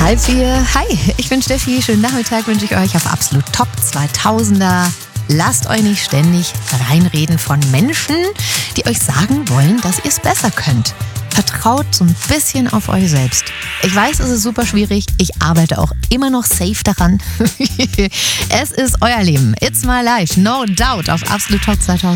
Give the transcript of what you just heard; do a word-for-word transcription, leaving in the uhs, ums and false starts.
Halb vier. Hi, ich bin Steffi. Schönen Nachmittag wünsche ich euch auf Absolut Top zweitausender. Lasst euch nicht ständig reinreden von Menschen, die euch sagen wollen, dass ihr es besser könnt. Vertraut so ein bisschen auf euch selbst. Ich weiß, es ist super schwierig. Ich arbeite auch immer noch safe daran. Es ist euer Leben. It's my life. No doubt auf Absolut Top zweitausend.